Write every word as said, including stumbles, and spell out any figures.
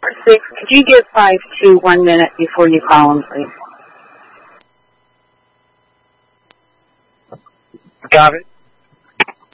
Six, could you give five two one minute before you call him, please? Got it.